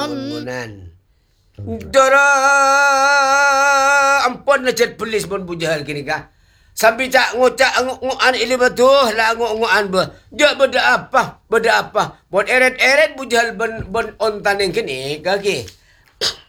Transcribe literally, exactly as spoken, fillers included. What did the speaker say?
Bangunan. Dara ampun na chat polis pun bujahal kini ka. Sambil cak ngucak nguan ili betul lah nguan be. Dia beda apa? Beda apa? Buat eret-eret bujahal ben ben ontan yang kini kaki.